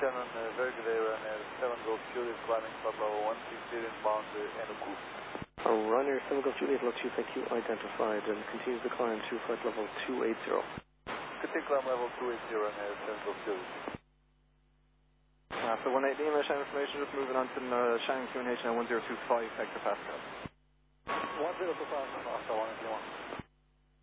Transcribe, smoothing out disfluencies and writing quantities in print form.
Shannon, very good day, Ryanair 7 Golf Juliet climbing Papa 160 inbound Enugu. Ryanair 7 Golf Juliet, low 2 thank you, identified, and continues to climb to flight level 280. Continue climb level 280, Ryanair 7 Golf Juliet. So 180 English information, just moving on to Shannon QNH now 1025 hectopascal. 1025 Oscar 181.